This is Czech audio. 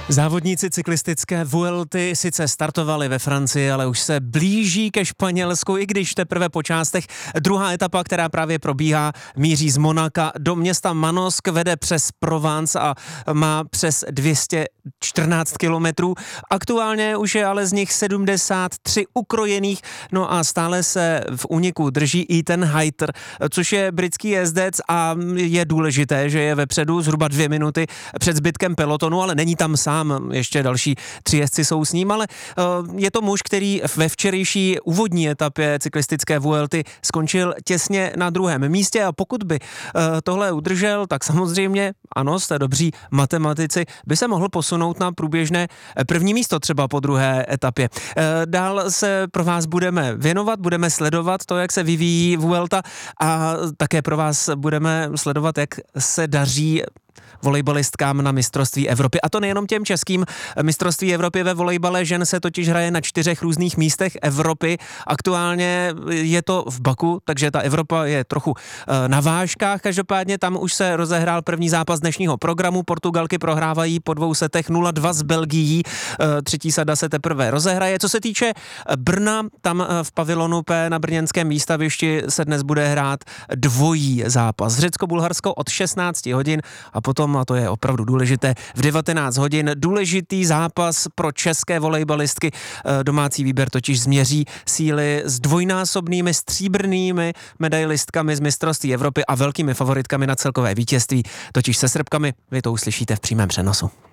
Závodníci cyklistické Vuelty sice startovali ve Francii, ale už se blíží ke Španělsku, i když teprve po částech. Druhá etapa, která právě probíhá, míří z Monaka do města Manosque, vede přes Provence a má přes 214 kilometrů. Aktuálně už je ale z nich 73 ukrojených, no a stále se v úniku drží Ethan Hayter, což je britský jezdec a je důležité, že je vepředu zhruba 2 minuty před zbytkem pelotonu, ale není tam sám. Ještě další 3 jezdci jsou s ním, ale je to muž, který ve včerejší úvodní etapě cyklistické Vuelty skončil těsně na 2. místě a pokud by tohle udržel, tak samozřejmě, ano, jste dobří matematici, by se mohl posunout na průběžné 1. místo třeba po 2. etapě. Dál se pro vás budeme věnovat, budeme sledovat to, jak se vyvíjí Vuelta a také pro vás budeme sledovat, jak se daří volejbalistkám na mistrovství Evropy. A to nejenom těm českým. Mistrovství Evropy ve volejbale žen se totiž hraje na 4 různých místech Evropy. Aktuálně je to v Baku, takže ta Evropa je trochu na vážkách. Každopádně tam už se rozehrál první zápas dnešního programu. Portugalky prohrávají po 2 setech 0-2 s Belgií. Třetí sada se teprve rozehraje. Co se týče Brna, tam v pavilonu P na brněnském výstavišti se dnes bude hrát dvojí zápas. Řecko-Bulharsko od 16 hodin a potom, a to je opravdu důležité, v 19 hodin důležitý zápas pro české volejbalistky. Domácí výběr totiž změří síly s dvojnásobnými stříbrnými medailistkami z mistrovství Evropy a velkými favoritkami na celkové vítězství, totiž se Srbkami. Vy to uslyšíte v přímém přenosu.